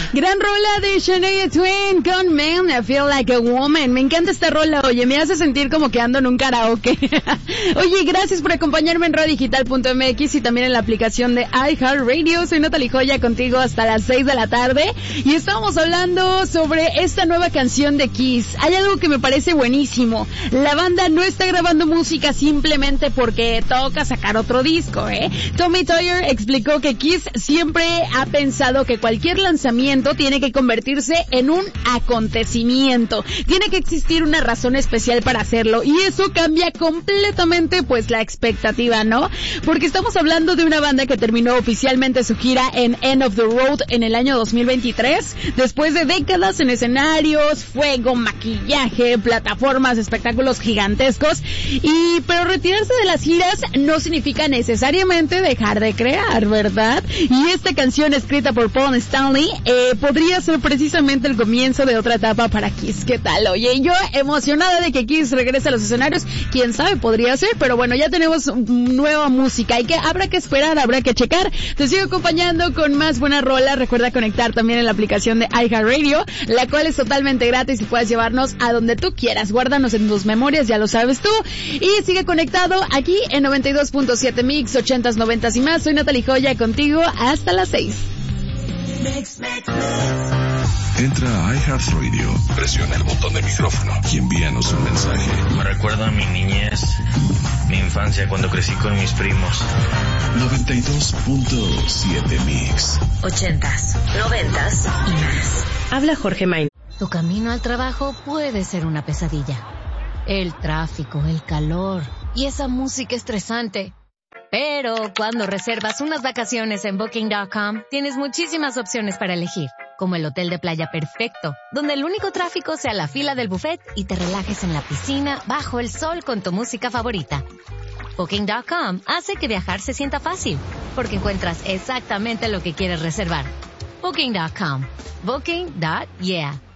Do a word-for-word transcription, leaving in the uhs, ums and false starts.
Gran rola de Shania Twain con Man, I Feel Like a Woman. Me encanta esta rola, oye, me hace sentir como que ando en un karaoke. Oye, gracias por acompañarme en radio digital punto m x y también en la aplicación de iHeartRadio. Soy Natalie Joya contigo hasta las seis de la tarde y estábamos hablando sobre esta nueva canción de Kiss. Hay algo que me parece buenísimo. La banda no está grabando música simplemente porque toca sacar otro disco, ¿eh? Tommy Thayer explicó que Kiss siempre ha pensado que cualquier lanzamiento tiene que convertirse en un acontecimiento. Tiene que existir una razón especial para hacerlo y eso cambia completamente pues la expectativa, ¿no? Porque estamos hablando de una banda que terminó oficialmente su gira en End of the Road en el año dos mil veintitrés, después de décadas en escenarios, fuego, maquillaje, plataformas, espectáculos gigantescos, y pero retirarse de las giras no significa necesariamente dejar de crear, ¿verdad? Y esta canción escrita por Paul Stanley eh, podría ser precisamente el comienzo de otra etapa para Kiss. ¿Qué tal? Oye, yo emocionada de que Kiss regrese a los escenarios, quién sabe, podría ser, pero bueno, ya tenemos nueva música, hay que, habrá que esperar, habrá que checar. Te sigo acompañando con más buena rola. Recuerda conectar también en la aplicación de iHeartRadio, la cual es totalmente gratis y puedes llevarnos a donde tú quieras. Guárdanos en tus memorias, ya lo sabes tú, y sigue conectado aquí en noventa y dos punto siete Mix, ochentas, noventas y más. Soy Natalie Joya contigo hasta las seis. Mix, mix, mix. Entra a iHeartRadio, presiona el botón de micrófono y envíanos un mensaje. Me recuerda a mi niñez, mi infancia cuando crecí con mis primos. noventa y dos punto siete Mix. Ochentas, noventas y más. Habla Jorge Main. Tu camino al trabajo puede ser una pesadilla. El tráfico, el calor y esa música estresante. Pero cuando reservas unas vacaciones en Booking punto com, tienes muchísimas opciones para elegir, como el hotel de playa perfecto, donde el único tráfico sea la fila del buffet y te relajes en la piscina bajo el sol con tu música favorita. Booking punto com hace que viajar se sienta fácil, porque encuentras exactamente lo que quieres reservar. Booking punto com. Booking. Yeah.